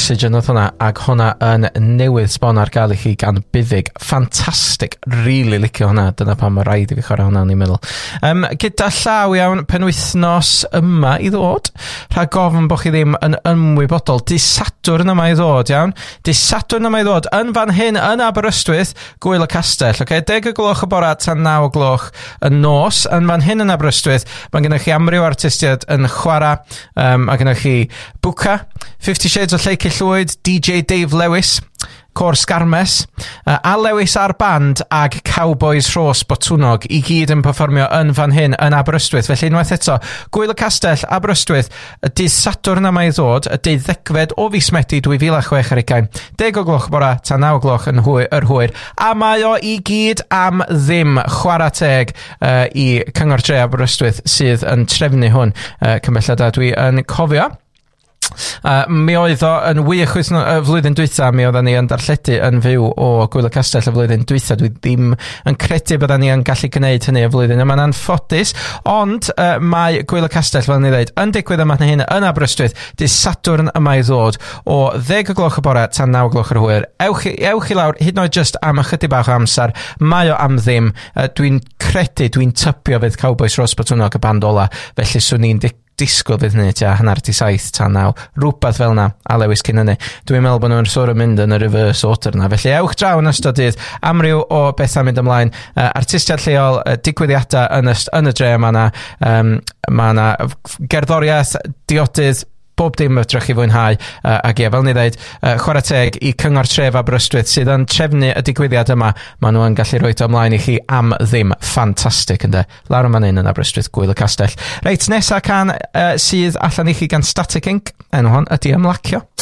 Oxygen oedd hwnna, ac hwnna yn newydd sbon ar gael i chi gan Buddig. Fantastic, really licio hwnna, dyna pan mae rhaid i fi chwarae hwnna, ni'n meddwl. Gyda llaw iawn penwythnos yma i ddod, rhag gofyn bod chi ddim yn ymwybodol, Dydd Sadwrn yma i ddod, iawn. Dydd Sadwrn yma i ddod, yn fan hyn, yn Aberystwyth, Gwyl y Castell, okay? 10 o gloch y bore tan 9 o gloch y nos, yn fan hyn yn Aberystwyth, mae gennych chi amryw artistiaid yn chwarae, a gennych chi Bwca, 50 Shades o Lleicu Llwyd, DJ Dave Lewis, Cor Sgarmes, a Lewis ar band ag Cowboys Rhos Botwnog i gyd yn perfformio yn fan hyn yn Aberystwyth. Felly unwaith eto, Gwyl y Castell, Aberystwyth, y dydd Sadwrn yma i ddod, y 10 o fis Medi 2006 ar 10 o gloch bora tan 9 o gloch yn hwyr, a mae o i gyd am ddim chwarae teg i Cyngor Tre Aberystwyth sydd yn trefnu hwn cymellad a dwi yn cofio. Mi oedd o yn wych flwyddyn dwytha, mi oedden ni yn darlledu yn fyw o Gwyl y Castell y flwyddyn dwytha. Dwi ddim yn credu bydda ni yn gallu gwneud hynny y flwyddyn yma'n anffodus, ond mae Gwyl y Castell, fel ni ddeud, yn digwydd yma hyn yn Aberystwyth, dydd Sadwrn yma i ddod o 10 o gloch y bore tan 9 o gloch yr hwyr. Ewch i lawr, hyd yn oed just am ychydig bach o amser, mae o am ddim. Dwi'n credu, dwi'n tybio fydd Cowboys Rhos Botwnog y band ola, felly swn i'n disgwyl fydd hynny tua hanner 7 tan 9, rhywbeth fel na, a Lewis cyn hynny. Dwi'n meddwl bod nhw'n sort of mynd yn y reverse order na, felly ewch draw yn ystod dydd, amryw o bethau mynd ymlaen, artistiaid lleol, digwyddiadau yn y dre yma na gerddoriaeth, diodydd, bob dim ydrych i fwynhau, ac fel ni ddeud, chwarae teg i Cyngor Tref Aberystwyth sydd yn trefnu y digwyddiad yma, maen nhw yn gallu rhoi ymlaen i chi am ddim. Ffantastig ynde, lawr yma'n un yn Aberystwyth, Gwyl y Castell. Reit, nesa can sydd allan i chi gan Static Inc, enw hon ydi Ymlacio.